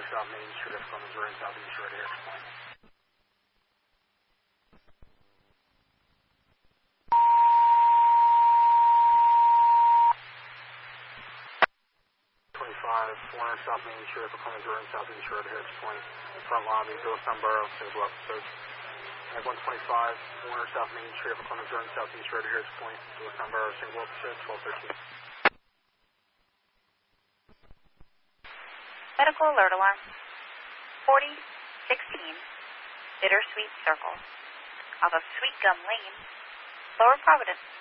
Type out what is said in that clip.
South Main Street of Clemens Missouri, Southeast Shore to Harris Point. 400 South Main Street of Clemens Missouri, Southeast Shore to Harris Point. Front lobby, Doylestown Borough, single up search. Mag 125, 400 South Main Street of Clemens Missouri, Southeast Shore to Harris Point. Doylestown Borough, single up search, 1213. Medical alert alarm. 4016 Bittersweet Circle off of Sweet Gum Lane, Lower Providence.